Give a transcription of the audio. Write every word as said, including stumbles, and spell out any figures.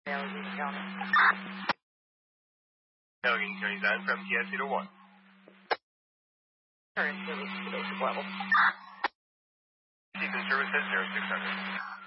Allegheny County. Allegheny County nine from T S zero one. Current service to basic level. Sequence service at zero six hundred.